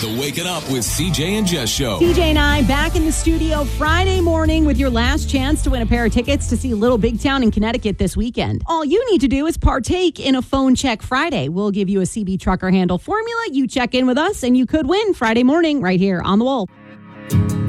The Waking Up with CJ and Jess show. CJ and I back in the studio Friday morning with your last chance to win a pair of tickets to see Little Big Town in Connecticut this weekend. All you need to do is partake in a Phone Check Friday. We'll give you a CB Trucker handle formula. You check in with us and you could win Friday morning right here on The Wolf.